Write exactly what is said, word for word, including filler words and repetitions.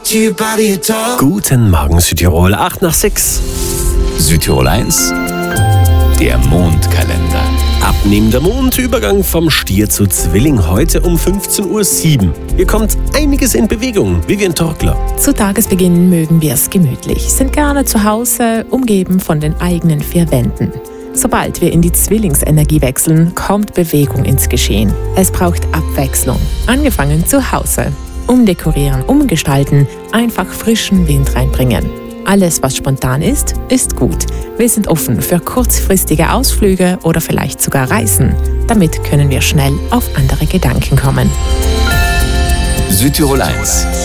Guten Morgen Südtirol, acht nach sechs. Südtirol eins, der Mondkalender. Abnehmender Mond, Übergang vom Stier zu Zwilling heute um fünfzehn Uhr sieben. Hier kommt einiges in Bewegung. Vivian Torkler. Zu Tagesbeginn mögen wir es gemütlich, sind gerne zu Hause, umgeben von den eigenen vier Wänden. Sobald wir in die Zwillingsenergie wechseln, kommt Bewegung ins Geschehen. Es braucht Abwechslung, angefangen zu Hause. Umdekorieren, umgestalten, einfach frischen Wind reinbringen. Alles, was spontan ist, ist gut. Wir sind offen für kurzfristige Ausflüge oder vielleicht sogar Reisen. Damit können wir schnell auf andere Gedanken kommen. Südtirol eins,